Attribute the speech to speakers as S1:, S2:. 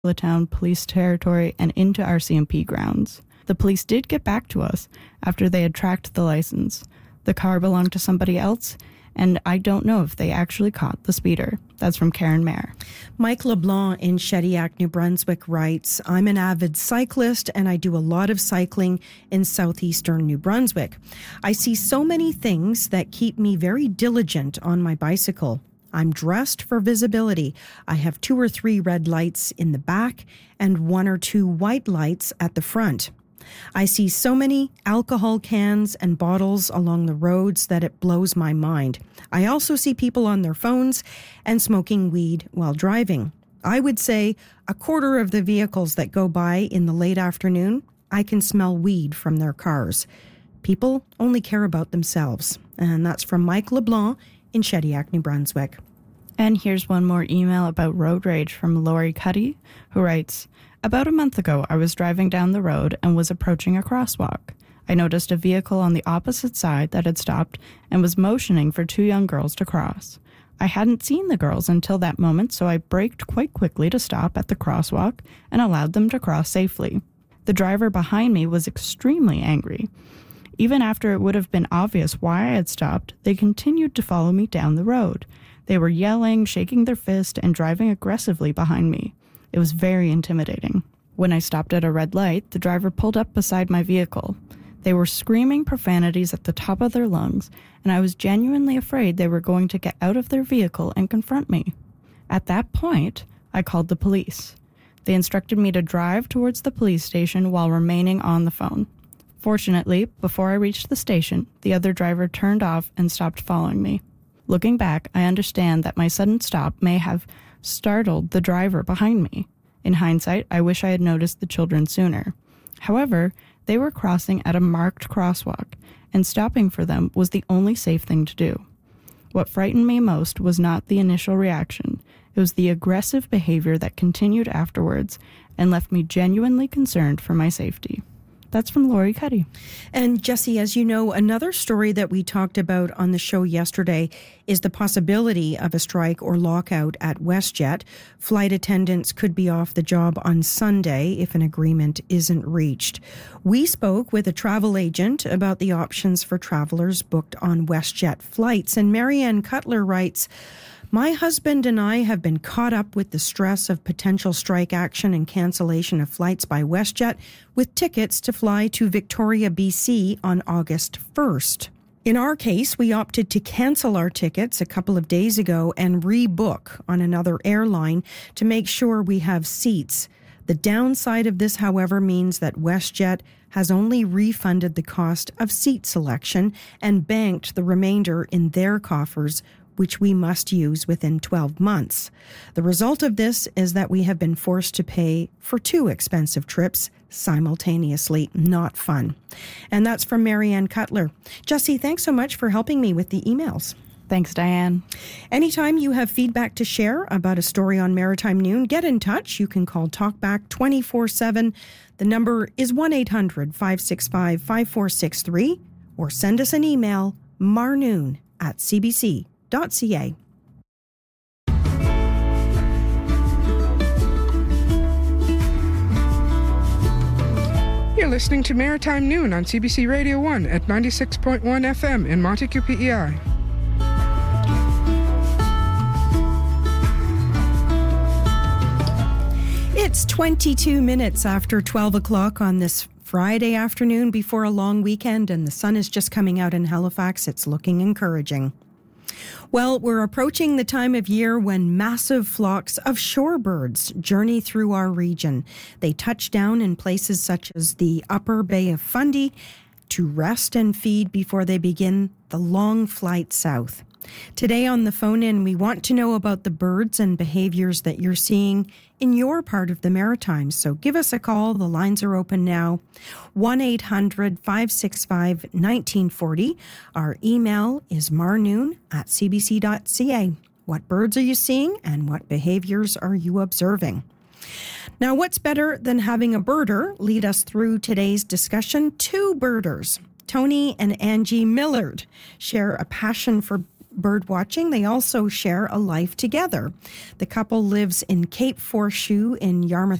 S1: Town Police Territory and into RCMP grounds. The police did get back to us after they had tracked the license. The car belonged to somebody else, and I don't know if they actually caught the speeder. That's from Karen Mayer.
S2: Mike LeBlanc in Shediac, New Brunswick writes, I'm an avid cyclist and I do a lot of cycling in southeastern New Brunswick. I see so many things that keep me very diligent on my bicycle. I'm dressed for visibility. I have 2 or 3 red lights in the back and 1 or 2 white lights at the front. I see so many alcohol cans and bottles along the roads that it blows my mind. I also see people on their phones and smoking weed while driving. I would say a quarter of the vehicles that go by in the late afternoon, I can smell weed from their cars. People only care about themselves. And that's from Mike LeBlanc in Shediac, New Brunswick.
S1: And here's one more email about road rage from Lori Cuddy, who writes, about a month ago, I was driving down the road and was approaching a crosswalk. I noticed a vehicle on the opposite side that had stopped and was motioning for 2 young girls to cross. I hadn't seen the girls until that moment, so I braked quite quickly to stop at the crosswalk and allowed them to cross safely. The driver behind me was extremely angry. Even after it would have been obvious why I had stopped, they continued to follow me down the road. They were yelling, shaking their fist, and driving aggressively behind me. It was very intimidating. When I stopped at a red light, the driver pulled up beside my vehicle. They were screaming profanities at the top of their lungs, and I was genuinely afraid they were going to get out of their vehicle and confront me. At that point, I called the police. They instructed me to drive towards the police station while remaining on the phone. Fortunately, before I reached the station, the other driver turned off and stopped following me. Looking back, I understand that my sudden stop may have startled the driver behind me. In hindsight, I wish I had noticed the children sooner. However, they were crossing at a marked crosswalk, and stopping for them was the only safe thing to do. What frightened me most was not the initial reaction. It was the aggressive behavior that continued afterwards and left me genuinely concerned for my safety. That's from Lori Cuddy.
S2: And Jesse, as you know, another story that we talked about on the show yesterday is the possibility of a strike or lockout at WestJet. Flight attendants could be off the job on Sunday if an agreement isn't reached. We spoke with a travel agent about the options for travelers booked on WestJet flights. And Marianne Cutler writes, my husband and I have been caught up with the stress of potential strike action and cancellation of flights by WestJet with tickets to fly to Victoria, BC on August 1st. In our case, we opted to cancel our tickets a couple of days ago and rebook on another airline to make sure we have seats. The downside of this, however, means that WestJet has only refunded the cost of seat selection and banked the remainder in their coffers, which we must use within 12 months. The result of this is that we have been forced to pay for 2 expensive trips simultaneously. Not fun. And that's from Marianne Cutler. Jesse, thanks so much for helping me with the emails.
S1: Thanks, Diane.
S2: Anytime you have feedback to share about a story on Maritime Noon, get in touch. You can call Talkback 24/7. The number is 1-800-565-5463 or send us an email, marnoon@cbc.ca.
S3: You're listening to Maritime Noon on CBC Radio 1 at 96.1 FM in Montague, PEI.
S2: It's 22 minutes after 12 o'clock on this Friday afternoon before a long weekend, and the sun is just coming out in Halifax. It's looking encouraging. Well, we're approaching the time of year when massive flocks of shorebirds journey through our region. They touch down in places such as the Upper Bay of Fundy to rest and feed before they begin the long flight south. Today on the phone-in, we want to know about the birds and behaviors that you're seeing in your part of the Maritimes. So give us a call. The lines are open now. 1-800-565-1940. Our email is marnoon@cbc.ca. What birds are you seeing and what behaviors are you observing? Now, what's better than having a birder lead us through today's discussion? 2 birders. Tony and Angie Millard share a passion for bird watching, they also share a life together. The couple lives in Cape Forshue in Yarmouth